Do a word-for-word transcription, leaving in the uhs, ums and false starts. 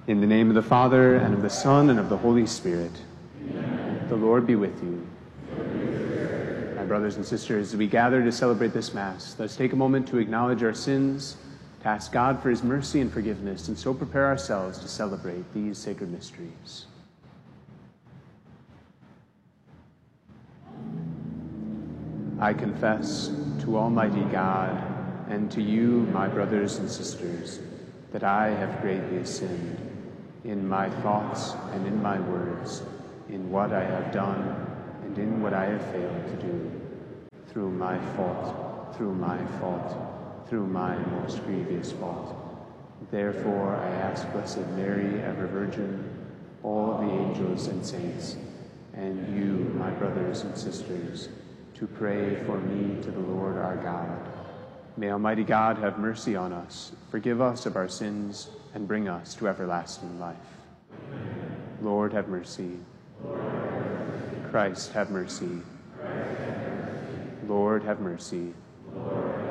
In the name of the Father, and of the Son, and of the Holy Spirit. Amen. The Lord be with you. My brothers and sisters, as we gather to celebrate this Mass, let's take a moment to acknowledge our sins, to ask God for his mercy and forgiveness, and so prepare ourselves to celebrate these sacred mysteries. I confess to Almighty God and to you, my brothers and sisters, that I have greatly sinned in my thoughts and in my words, in what I have done and in what I have failed to do, through my fault, through my fault, through my most grievous fault. Therefore I ask Blessed Mary, ever Virgin, all the angels and saints, and you, my brothers and sisters, to pray for me to the Lord our God. May Almighty God have mercy on us, forgive us of our sins, and bring us to everlasting life. Amen. Lord, have mercy. Lord, have mercy. Christ, have mercy. Christ, have mercy. Lord, have mercy. Lord,